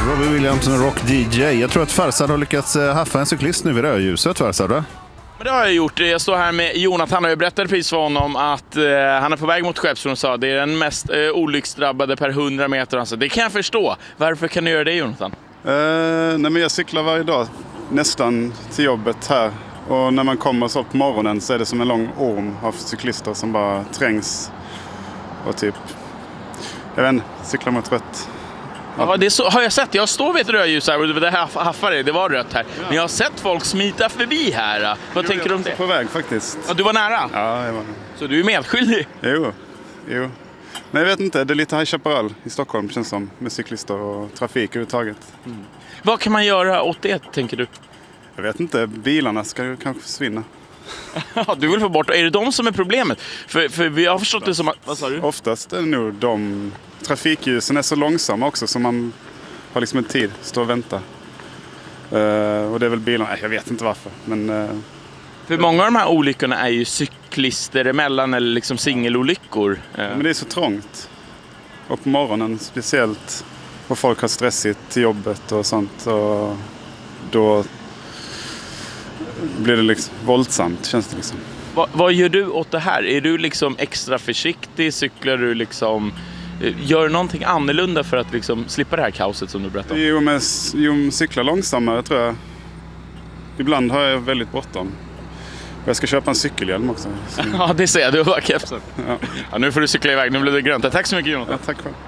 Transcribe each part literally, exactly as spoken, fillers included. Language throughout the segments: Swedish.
Robbie Williams, rock D J. Jag tror att Farzad har lyckats haffa en cyklist nu vid rödljuset, Farzad, va? Men det har jag gjort. Jag står här med Jonathan och jag berättade precis för honom att eh, han är på väg mot Skeppsbron och sa det är den mest eh, olycksdrabbade per hundra meter. Alltså, det kan jag förstå. Varför kan du göra det, Jonathan? Uh, nej, men jag cyklar varje dag nästan till jobbet här. Och när man kommer så på morgonen så är det som en lång orm av cyklister som bara trängs. Och typ, jag vet inte, cyklar mot rött. Ja, det är så, har jag sett. Jag står vid ett rödljus här och det här haffade, det var rött här. Men jag har sett folk smita förbi här. Vad jo, tänker du om det? Jag var på väg faktiskt. Ja, du var nära? Ja, jag var. Så du är medskyldig? Jo, jo. Men jag vet inte, det är lite High Chaparral i Stockholm känns som. Med cyklister och trafik överhuvudtaget. Mm. Vad kan man göra åt det, tänker du? Jag vet inte, bilarna ska ju kanske försvinna. Ja, du vill få bort. Är det de som är problemet? För, för vi har förstått det som att... Vad sa du? Oftast är det nog de... Trafikljusen är så långsamma också så man har liksom en tid att stå och vänta. Uh, och det är väl bilarna, jag vet inte varför. Men, uh... För många av de här olyckorna är ju cyklister emellan eller liksom singelolyckor. Uh. Men det är så trångt. Och på morgonen speciellt. Och folk har stressigt till jobbet och sånt. Och då blir det liksom våldsamt, känns det liksom. Va, vad gör du åt det här? Är du liksom extra försiktig? Cyklar du liksom... Gör du någonting annorlunda för att liksom slippa det här kaoset som du berättade om? Jo, men jo, cykla långsammare tror jag. Ibland har jag väldigt bråttom. Jag ska köpa en cykelhjälm också. Så... Ja, det ser jag. Du har kepsen. Ja. Ja, nu får du cykla iväg. Nu blir det grönt. Tack så mycket, Jonathan. Ja, tack själv.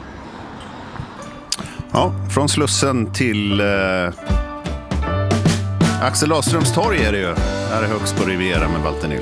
Ja, från Slussen till eh, Axel Ahlströms torg är det ju. Här är högst på Riviera med Valter Nilsson.